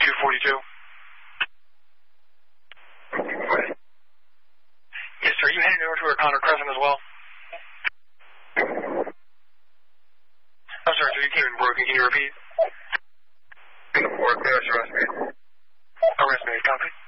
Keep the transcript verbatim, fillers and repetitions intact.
two forty-two. Yes, sir. You handed over to our Connor Crescent as well? I'm sorry, sir. You came in broken. Can you repeat? Singapore, clear, arrest me. Arrest me. Copy.